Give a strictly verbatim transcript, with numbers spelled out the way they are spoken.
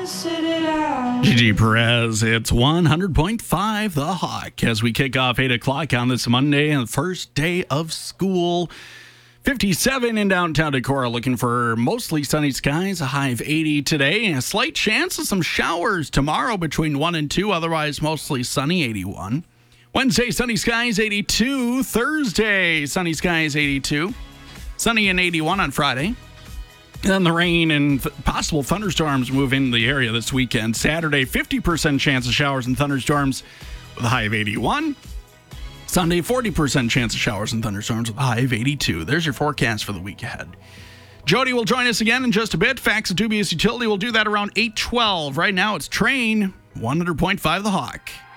Gigi Perez, it's one hundred point five The Hawk as we kick off eight o'clock on this Monday and the first day of school. fifty-seven in downtown Decorah, looking for mostly sunny skies, a high of eighty today. A slight chance of some showers tomorrow between one and two, otherwise mostly sunny, eighty-one. Wednesday, sunny skies, eighty-two. Thursday, sunny skies, eighty-two. Sunny and eighty-one on Friday. And then the rain and th- possible thunderstorms move into the area this weekend. Saturday, fifty percent chance of showers and thunderstorms with a high of eighty-one. Sunday, forty percent chance of showers and thunderstorms with a high of eighty-two. There's your forecast for the week ahead. Jody will join us again in just a bit. Facts of Dubious Utility will do that around eight twelve. Right now, it's Train, one hundred point five The Hawk.